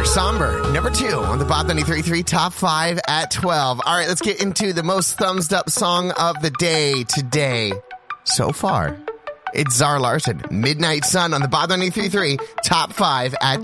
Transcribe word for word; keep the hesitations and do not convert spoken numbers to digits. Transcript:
Somber, number two on the Bob ninety-three point three Top five at twelve. All right, let's get into the most thumbs up song of the day today. So far, it's Zara Larsson, Midnight Sun on the Bob ninety-three point three Top five at